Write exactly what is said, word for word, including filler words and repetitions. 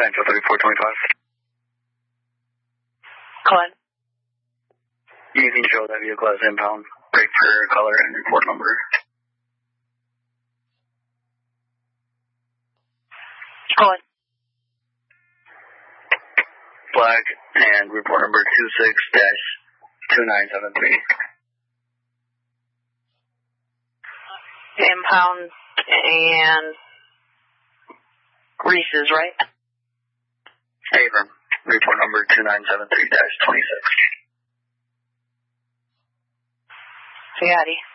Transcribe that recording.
Central thirty-four twenty-five. Glenn. You can show that vehicle as impound. Break for color and report number. Glenn. Flag and report number two six dash two nine seven three. Impound and Reese's, right? Abram. Report number two nine seven three dash twenty-six. Yaddy.